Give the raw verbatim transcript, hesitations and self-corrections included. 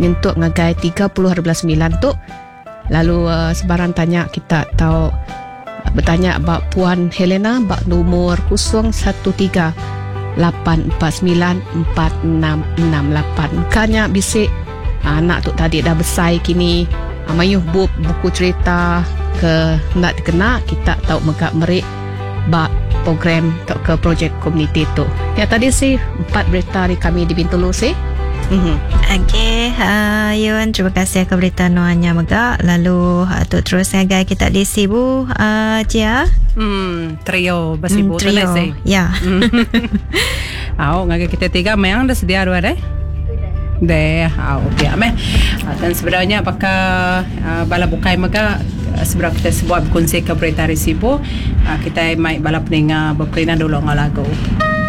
nyentuk ngagai tiga puluh hari bulan sembilan tu. Lalu uh, sebarang tanya kita tahu uh, bertanya about Puan Helena bak nomor kosong satu tiga lapan empat sembilan empat enam enam lapan. Kanya bisik uh, anak tu tadi dah besar kini. Uh, mayuh buku, buku cerita ke nak dikena kita tahu megak merik bak program atau ke projek komuniti tu. Ya tadi sih empat berita di kami di Bintulu sih. Mm-hmm. Okey, uh, Yun, terima kasih ke berita Noanya Megak. Lalu uh, tu terus ngagai kita di Sibu uh, Cia. Hmm, trio basibu hmm, trio. Tu ya. Au ngagai kita tiga memang dah sedia dua deh. Deh, au okey ameh. Dan sebenarnya apakah uh, bala bukai Megak seberapa kita sebuah konsep ke berita Sibu uh, kita mai bala peninga berperina dulu ngalago.